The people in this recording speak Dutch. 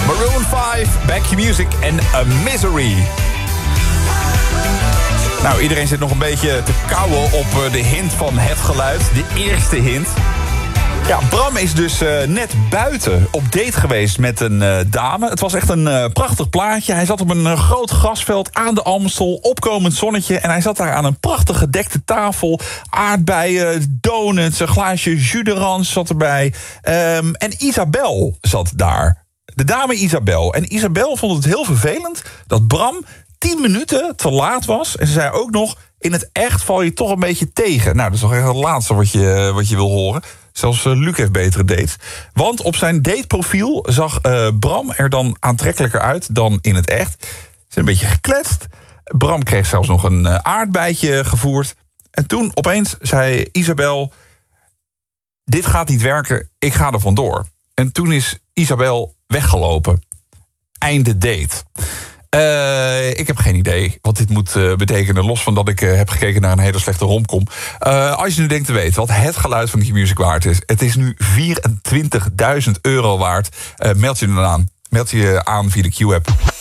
Maroon 5, Back Your Music en A Misery. Nou, iedereen zit nog een beetje te kauwen op de hint van het geluid. De eerste hint. Ja, Bram is dus net buiten op date geweest met een dame. Het was echt een prachtig plaatje. Hij zat op een groot grasveld aan de Amstel, opkomend zonnetje. En hij zat daar aan een prachtig gedekte tafel. Aardbeien, donuts, een glaasje jus d'orange zat erbij. En Isabel zat daar. De dame Isabel. En Isabel vond het heel vervelend dat Bram 10 minuten te laat was. En ze zei ook nog, in het echt val je toch een beetje tegen. Nou, dat is toch echt het laatste wat je wil horen. Zelfs Luc heeft betere dates. Want op zijn dateprofiel zag Bram er dan aantrekkelijker uit dan in het echt. Ze is een beetje gekletst. Bram kreeg zelfs nog een aardbeidje gevoerd. En toen opeens zei Isabel, dit gaat niet werken, ik ga er vandoor. En toen is Isabel weggelopen. Einde date. Ik heb geen idee wat dit moet betekenen. Los van dat ik heb gekeken naar een hele slechte romcom. Als je nu denkt te weten wat het geluid van Q-Music waard is. Het is nu €24.000 waard. Meld je dan aan. Meld je aan via de Q-app.